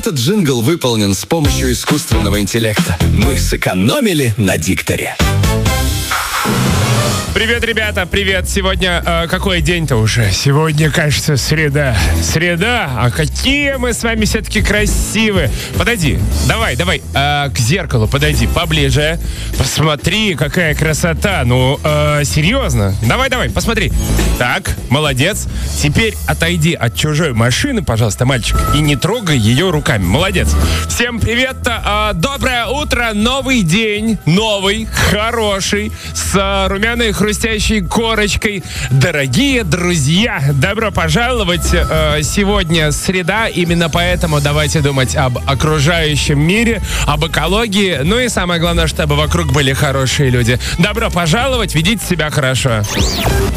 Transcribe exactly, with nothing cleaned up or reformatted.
Этот джингл выполнен с помощью искусственного интеллекта. Мы сэкономили на дикторе. Привет, ребята, привет. Сегодня э, какой день-то уже? Сегодня, кажется, среда. Среда? А какие мы с вами все-таки красивые. Подойди, давай, давай, э, к зеркалу подойди поближе. Посмотри, какая красота. Ну, э, серьезно? Давай, давай, посмотри. Так, молодец. Теперь отойди от чужой машины, пожалуйста, мальчик, и не трогай ее руками. Молодец. Всем привет. Э, доброе утро. Новый день. Новый, хороший, с э, румяной хрустящей корочкой. Дорогие друзья, добро пожаловать. Сегодня среда, именно поэтому давайте думать об окружающем мире, об экологии, ну и самое главное, чтобы вокруг были хорошие люди. Добро пожаловать, ведите себя хорошо.